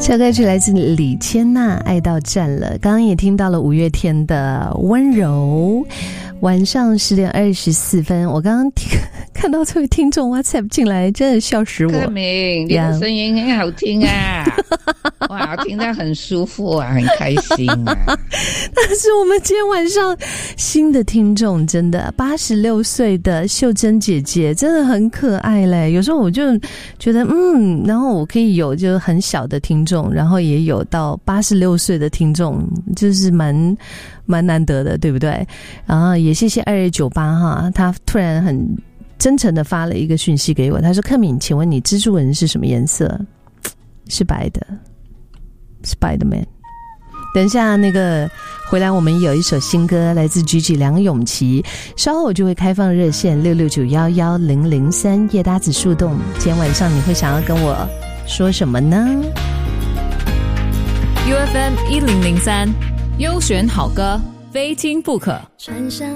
这歌曲来自李千娜，爱到站了。刚刚也听到了五月天的温柔。晚上10点24分，我刚刚看到这位听众 WhatsApp 进来，真的笑死我。 克明，你的声音很好听啊，哇，听得很舒服啊，很开心啊。 但是我们今天晚上新的听众，真的86岁的秀珍姐姐真的很可爱嘞。有时候我就觉得然后我可以有就很小的听众，然后也有到86岁的听众，就是蛮难得的，对不对？然后也谢谢2298哈，他突然很真诚的发了一个讯息给我，他说：克敏，请问你蜘蛛纹是什么颜色？是白的，是白的 man。等一下那个回来，我们有一首新歌来自Gigi梁咏琪，稍后我就会开放热线66911003叶搭子树洞。今天晚上你会想要跟我说什么呢？ UFM 1003优选好歌，非听不可。 穿上